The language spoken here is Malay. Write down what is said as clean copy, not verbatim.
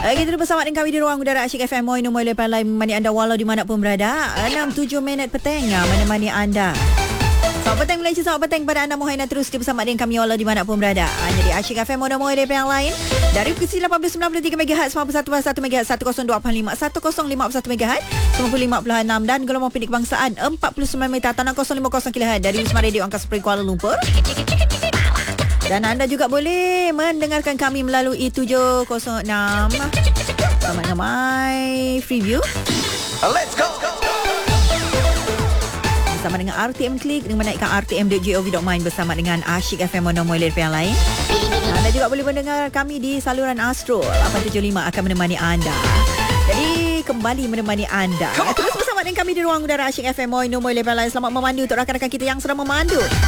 Kita bersama dengan kami di ruang udara Asyik FM Moin Nombor Lepas Lain menemani anda walau di mana pun berada. 6-7 minit petang menemani anda. Selamat petang Malaysia, selamat petang kepada anda. Mohon anda terus bersama dengan kami walau di mana pun berada. Jadi Asyik FM Moin Nombor Lepas Lain dari frekuensi 1893 MHz, 91.1 MHz, 102.5, 105.1 MHz, 95.6 dan gelombang pendek kebangsaan 49 meter tanah 050 kHz dari Wisma Radio Angkasa Puri Kuala Lumpur. Dan anda juga boleh mendengarkan kami melalui 706 sama dengan My Freeview. Let's go. Bersama dengan RTM Klik dengan menaikkan rtm.gov.my bersama dengan Asyik FM Monomoy yang lain. Anda juga boleh mendengar kami di saluran Astro 875 akan menemani anda. Jadi kembali menemani anda. Terus bersama dengan kami di ruang udara Asyik FM Monomoy lain. Selamat memandu untuk rakan-rakan kita yang sedang memandu